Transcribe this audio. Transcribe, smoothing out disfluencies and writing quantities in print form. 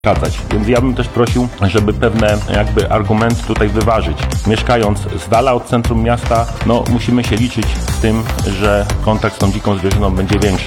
przeszkadzać. Więc ja bym też prosił, żeby pewne jakby argumenty tutaj wyważyć. Mieszkając z dala od centrum miasta, no musimy się liczyć z tym, że kontakt z tą dziką zwierzyną będzie większy.